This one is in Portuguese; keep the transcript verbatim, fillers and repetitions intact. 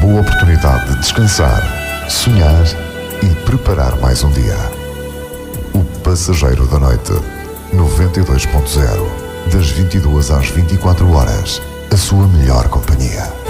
boa oportunidade de descansar, sonhar e preparar mais um dia. O Passageiro da Noite, noventa e dois ponto zero, das vinte e duas às vinte e quatro horas, a sua melhor companhia.